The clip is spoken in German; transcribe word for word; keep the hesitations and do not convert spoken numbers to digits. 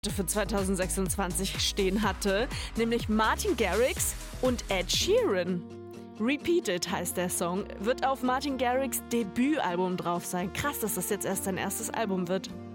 für zwanzig sechsundzwanzig stehen hatte, nämlich Martin Garrix und Ed Sheeran. Repeated heißt der Song, wird auf Martin Garrix Debütalbum drauf sein. Krass, dass das jetzt erst sein erstes Album wird.